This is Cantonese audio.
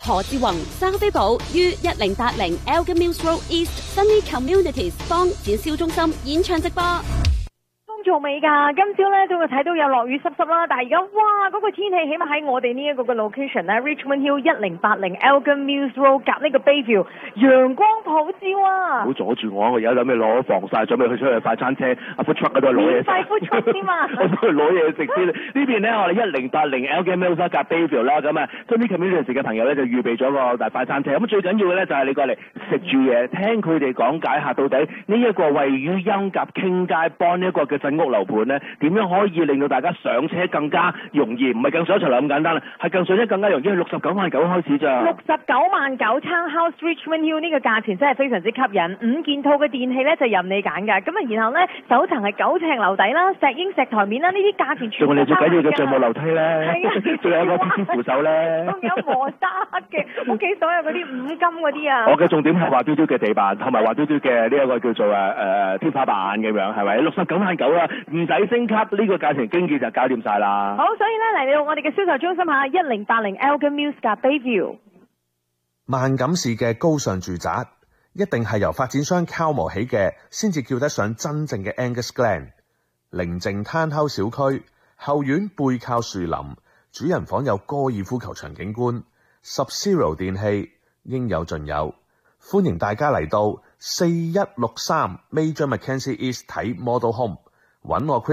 何志宏、沙飛寶於1080 Elgin Mills Road East Sunny Communities 方展銷中心演唱直播。 做未㗎？今朝咧都會睇到有落雨濕濕啦，但係而家哇嗰個天氣，起碼喺我哋呢一個嘅 location 咧 ，Richmond Hill 1080 Elgin Mills Road 夾呢個 Bayview， 陽光普照啊！ 唔好阻住我，我而家準備攞防曬，準備去出去快餐車food truck 嗰度攞嘢食。 快 food truck 添啊！ 我都去攞嘢食先。呢邊咧我哋1080 Elgin Mills Road 夾 Bayview 啦，咁啊 Sunny Communities 嘅朋友咧就預備咗個大快餐車。咁最緊要嘅咧就係你過嚟食住嘢，聽佢哋講解下到底呢一個位於恩甲傾街幫呢一個嘅鎮屋樓盤咧，點樣可以令到大家上車更加容易？唔係更上一層樓咁簡單啦，係更上車更加容易。69萬9開始咋？69萬9 Townhouse Richmond Hill 呢個價錢真係非常之吸引，5件套嘅電器咧就任你揀㗎。咁啊，然後咧首層係9尺樓底啦，石英石台面啦，呢啲價錢全部仲有你最緊要嘅上木樓梯咧， 係啊， 仲有個天天扶手咧， 仲有磨砂嘅屋企所有嗰啲五金嗰啲啊。 我嘅重點係滑嘟嘟嘅地板，同埋滑嘟嘟嘅呢一個叫做天花板咁樣，係咪？69萬9啊，唔使升級，呢個價錢經紀就搞掂晒啦。 好，所以咧嚟到我哋嘅銷售中心下1080 Elgin Mills 夾 Bayview。 萬錦市嘅高尚住宅，一定係由發展商敲磨起嘅，先至叫得上真正嘅 Angus Glen。寧靜攤口小區，後院背靠樹林，主人房有高爾夫球場景觀，Sub-Zero 電器應有盡有。歡迎大家嚟到4163 Major Mackenzie East 睇 Model Home，揾我